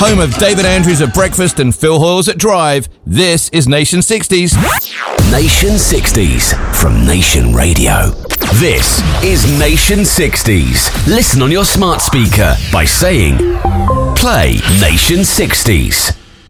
Home of David Andrews at breakfast and Phil Hoyles at drive, this is Nation 60s. Nation 60s from Nation Radio. This is Nation 60s. Listen on your smart speaker by saying, play Nation 60s.